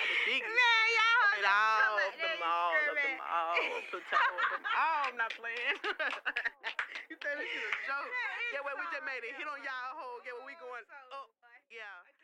the biggest. Man, y'all I mean, all of them, Platoon, I'm not playing. You think this is a joke? Yeah, well, we just made a hit on y'all hole. Yeah, well, we going up. Yeah.